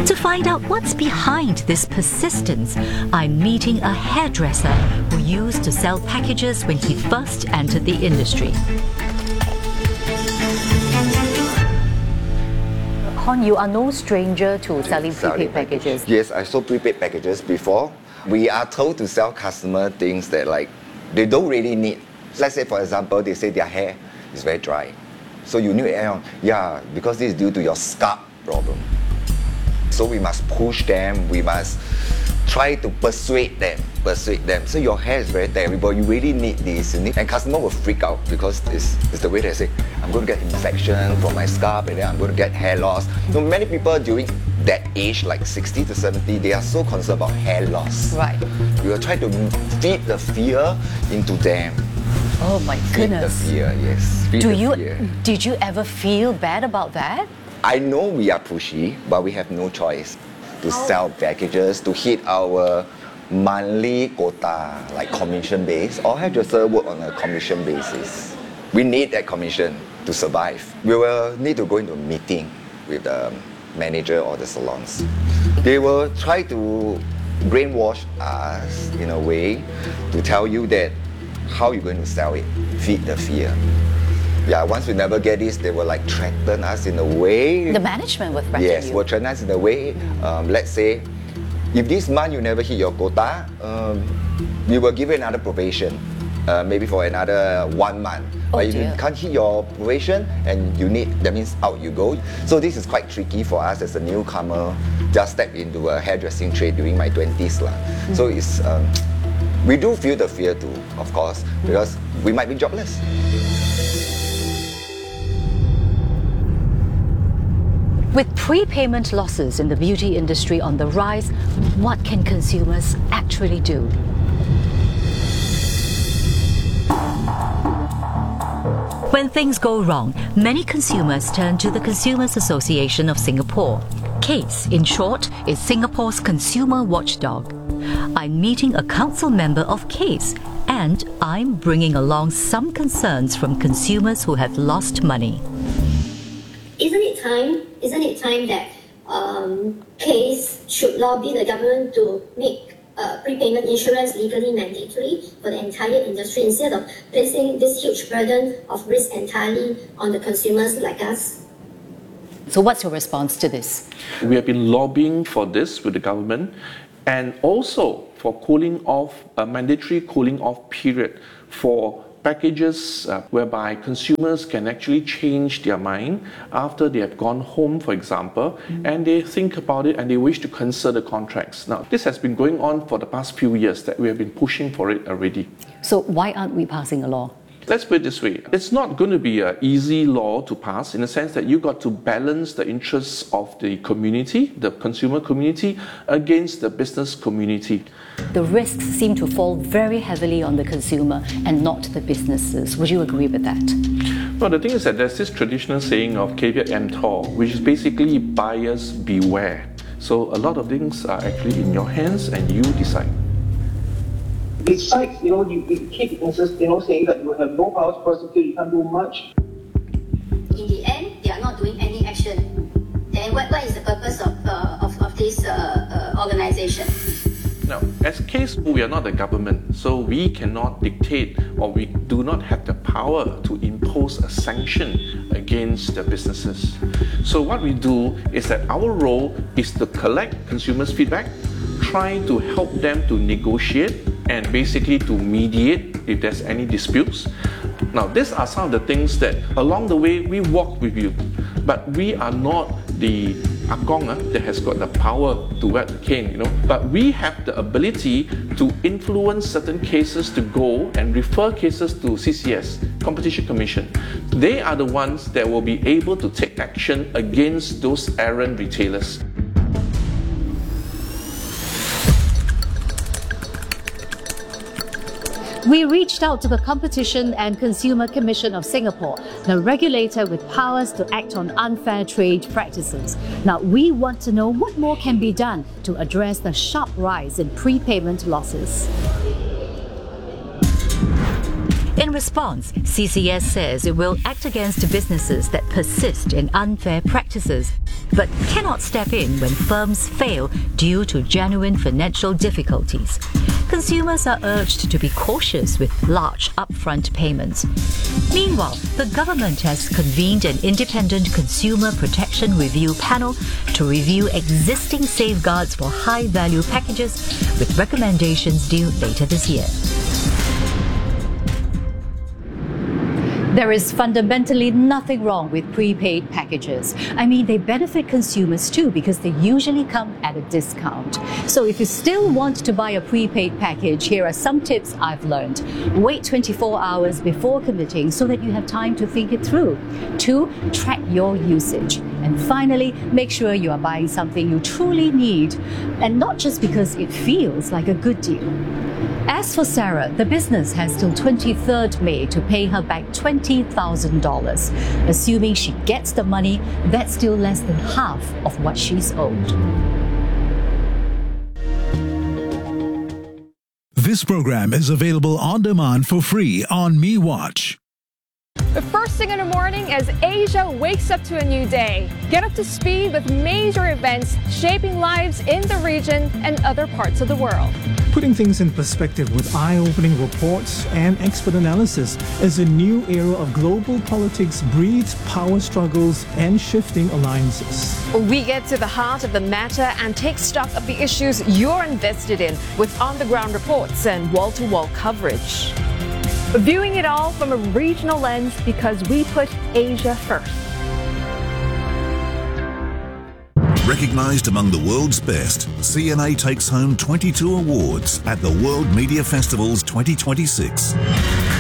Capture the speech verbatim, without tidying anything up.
To find out what's behind this persistence, I'm meeting a hairdresser who used to sell packages when he first entered the industry. Hon, you are no stranger to selling prepaid packages. Yes, I sold prepaid packages before. We are told to sell customer things that like they don't really need. Let's say, for example, they say their hair is very dry. So you need air on. Yeah, because this is due to your scalp problem. So we must push them, we must try to persuade them, persuade them. So your hair is very terrible, you really need this. You need, and customer will freak out because it's, it's the way they say, I'm going to get infection from my scalp and then I'm going to get hair loss. You know, many people during that age, like sixty to seventy, they are so concerned about hair loss. Right. We will try to feed the fear into them. Oh my goodness. Feed the fear, yes. Feed Do the you, fear. Did you ever feel bad about that? I know we are pushy, but we have no choice to sell packages, to hit our monthly quota, like commission base. All hairdresser work on a commission basis. We need that commission to survive. We will need to go into a meeting with the manager or the salons. They will try to brainwash us in a way to tell you that how you're going to sell it, feed the fear. Yeah, once we never get this, they will like threaten us in a way. The management will threaten yes, you? will threaten us in a way. Um, let's say, if this month you never hit your quota, um, we will give you another probation, uh, maybe for another one month. Oh but if dear. you can't hit your probation and you need, that means out you go. So this is quite tricky for us as a newcomer, just step into a hairdressing trade during my twenties. lah. Mm. So it's, um, we do feel the fear too, of course, because we might be jobless. With prepayment losses in the beauty industry on the rise, what can consumers actually do? When things go wrong, many consumers turn to the Consumers Association of Singapore. CASE, in short, is Singapore's consumer watchdog. I'm meeting a council member of CASE, and I'm bringing along some concerns from consumers who have lost money. Isn't it time? Isn't it time that um, CASE should lobby the government to make uh, prepayment insurance legally mandatory for the entire industry instead of placing this huge burden of risk entirely on the consumers like us? So what's your response to this? We have been lobbying for this with the government and also for cooling off, a mandatory cooling off period for packages uh, whereby consumers can actually change their mind after they have gone home, for example, mm-hmm. and they think about it and they wish to cancel the contracts. Now, this has been going on for the past few years that we have been pushing for it already. So why aren't we passing a law? Let's put it this way. It's not going to be an easy law to pass in the sense that you've got to balance the interests of the community, the consumer community, against the business community. The risks seem to fall very heavily on the consumer and not the businesses. Would you agree with that? Well, the thing is that there's this traditional saying of caveat emptor, which is basically buyers beware. So a lot of things are actually in your hands and you decide. Besides, you know, you, you keep insist, you know, saying that you have no power to prosecute, you can't do much. In the end, they are not doing any action. Then what, what is the purpose of, uh, of, of this uh, uh, organization? Now, as CASE, we are not the government, so we cannot dictate or we do not have the power to impose a sanction against the businesses. So what we do is that our role is to collect consumers' feedback, try to help them to negotiate and basically to mediate if there's any disputes. Now, these are some of the things that along the way we walk with you, but we are not the Akong uh, that has got the power to wet the cane, you know. But we have the ability to influence certain cases to go and refer cases to C C S, Competition Commission. They are the ones that will be able to take action against those errant retailers. We reached out to the Competition and Consumer Commission of Singapore, the regulator with powers to act on unfair trade practices. Now, we want to know what more can be done to address the sharp rise in prepayment losses. In response, C C S says it will act against businesses that persist in unfair practices, but cannot step in when firms fail due to genuine financial difficulties. Consumers are urged to be cautious with large upfront payments. Meanwhile, the government has convened an independent consumer protection review panel to review existing safeguards for high-value packages, with recommendations due later this year. There is fundamentally nothing wrong with prepaid packages. I mean, they benefit consumers too because they usually come at a discount. So if you still want to buy a prepaid package, here are some tips I've learned. Wait twenty-four hours before committing so that you have time to think it through. Two, track your usage. And finally, make sure you are buying something you truly need and not just because it feels like a good deal. As for Sarah, the business has till twenty-third May to pay her back twenty thousand dollars. Assuming she gets the money, that's still less than half of what she's owed. This program is available on demand for free on MeWatch. The first thing in the morning as Asia wakes up to a new day. Get up to speed with major events shaping lives in the region and other parts of the world. Putting things in perspective with eye-opening reports and expert analysis as a new era of global politics breeds power struggles and shifting alliances. We get to the heart of the matter and take stock of the issues you're invested in with on-the-ground reports and wall-to-wall coverage. Viewing it all from a regional lens because we put Asia first. Recognized among the world's best, C N A takes home twenty-two awards at the World Media Festivals twenty twenty-six.